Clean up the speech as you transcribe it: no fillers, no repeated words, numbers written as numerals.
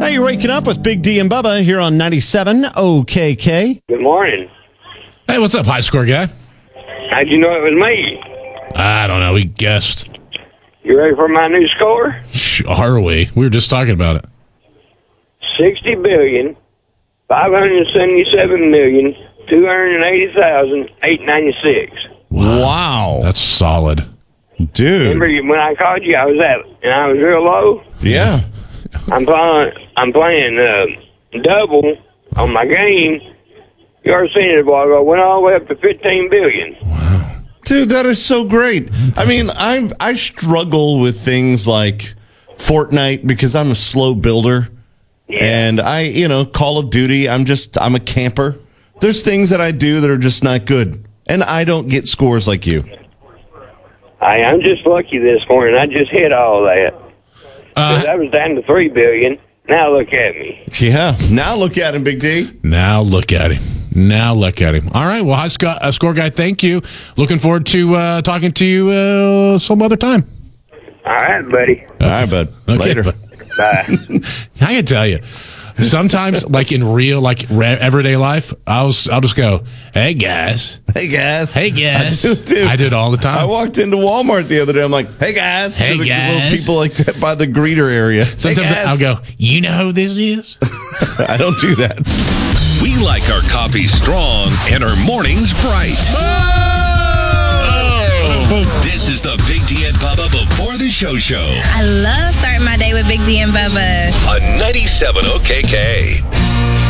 Now you're waking up with Big D and Bubba here on 97 OKK. Good morning. Hey, what's up, high score guy? How'd you know it was me? I don't know. We guessed. You ready for my new score? Are we? We were just talking about it. 60,577,280,896. Wow. That's solid. Dude. Remember when I called you, I was real low. Yeah. I'm playing double on my game. You already seen it, boy. I went all the way up to 15 billion. Dude, that is so great. I mean, I struggle with things like Fortnite because I'm a slow builder. Yeah. And Call of Duty, I'm a camper. There's things that I do that are just not good. And I don't get scores like you. I'm just lucky this morning. I just hit all that. 'Cause I was down to 3 billion. Now look at me. Yeah. Now look at him, Big D. Now look at him. All right. Well, score guy, thank you. Looking forward to talking to you some other time. All right, buddy. All right, bud. Okay, Later. Bye. I can tell you, sometimes, like in real, everyday life, I'll just go, "Hey guys, Hey, guys. hey guys." I do, too. I do it all the time. I walked into Walmart the other day. I'm like, "Hey, guys." Hey, to the little guys. people like that by the greeter area. Sometimes Hey, guys. I'll go, "You know who this is?" I don't do that. We like our coffee strong and our mornings bright. This is the Big D and Bubba Before the Show. I love starting my day with Big D and Bubba. On 97 OKK.